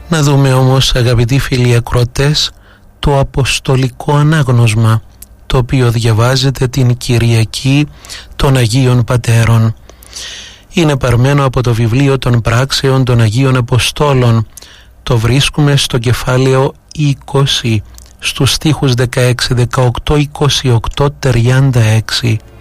Να δούμε όμως, αγαπητοί φίλοι ακροατές, το Αποστολικό Ανάγνωσμα, το οποίο διαβάζεται την Κυριακή των Αγίων Πατέρων. Είναι παρμένο από το βιβλίο των Πράξεων των Αγίων Αποστόλων. Το βρίσκουμε στο κεφάλαιο 20, στους στίχους 16, 18, 28, 36.